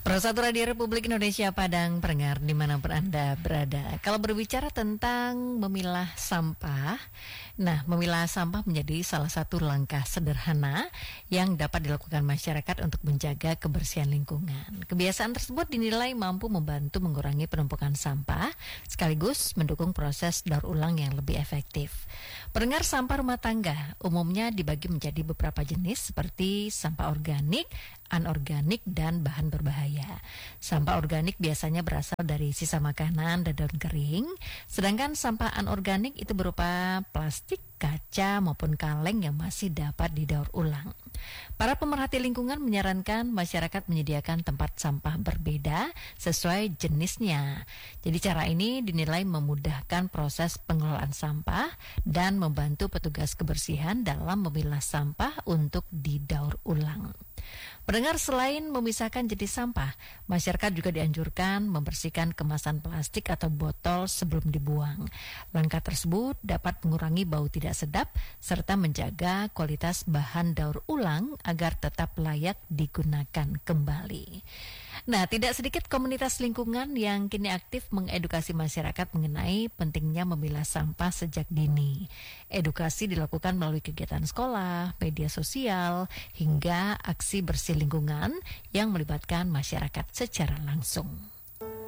Persatu Radio Republik Indonesia Padang, pendengar dimanapun Anda berada. Kalau berbicara tentang memilah sampah, memilah sampah menjadi salah satu langkah sederhana yang dapat dilakukan masyarakat untuk menjaga kebersihan lingkungan. Kebiasaan tersebut dinilai mampu membantu mengurangi penumpukan sampah, sekaligus mendukung proses daur ulang yang lebih efektif. Pendengar, sampah rumah tangga umumnya dibagi menjadi beberapa jenis seperti sampah organik, anorganik, dan bahan berbahaya. Sampah organik biasanya berasal dari sisa makanan dan daun kering, sedangkan sampah anorganik itu berupa plastik, kaca, maupun kaleng yang masih dapat didaur ulang. Para pemerhati lingkungan menyarankan masyarakat menyediakan tempat sampah berbeda sesuai jenisnya. Jadi cara ini dinilai memudahkan proses pengelolaan sampah dan membantu petugas kebersihan dalam memilah sampah untuk didaur ulang. Pendengar, selain memisahkan jenis sampah, masyarakat juga dianjurkan membersihkan kemasan plastik atau botol sebelum dibuang. Langkah tersebut dapat mengurangi bau tidak sedap serta menjaga kualitas bahan daur ulang agar tetap layak digunakan kembali. Tidak sedikit komunitas lingkungan yang kini aktif mengedukasi masyarakat mengenai pentingnya memilah sampah sejak dini. Edukasi dilakukan melalui kegiatan sekolah, media sosial, hingga aksi bersih lingkungan yang melibatkan masyarakat secara langsung.